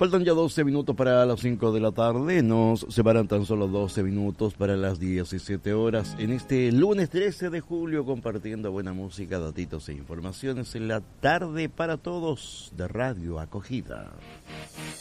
Faltan ya 12 minutos para las 5 de la tarde, nos separan tan solo 12 minutos para las 17 horas en este lunes 13 de julio, compartiendo buena música, datitos e informaciones en la tarde para todos de Radio Acogida.